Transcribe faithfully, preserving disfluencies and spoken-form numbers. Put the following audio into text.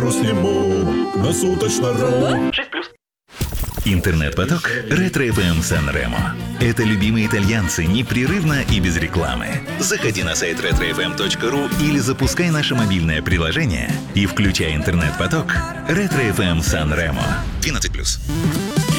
Сниму на суточно. шесть плюс. Интернет-поток Ретро-эф эм Сан-Ремо. Это любимые итальянцы непрерывно и без рекламы. Заходи на сайт ретро эф эм точка ру или запускай наше мобильное приложение и включай интернет-поток Ретро-эф эм Сан-Ремо. двенадцать плюс.